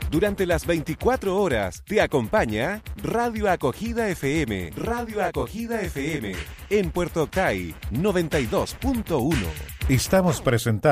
Durante las 24 horas te acompaña Radio Acogida FM. Radio Acogida FM en Puerto Octay 92.1. Estamos presentando